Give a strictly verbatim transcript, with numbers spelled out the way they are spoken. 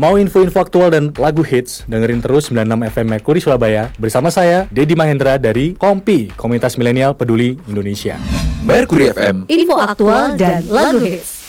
Mau info-info aktual dan lagu hits, dengerin terus sembilan puluh enam F M Mercury Surabaya bersama saya, Dedi Mahendra dari Kompi, Komunitas Milenial Peduli Indonesia. Mercury F M, info aktual dan lagu hits.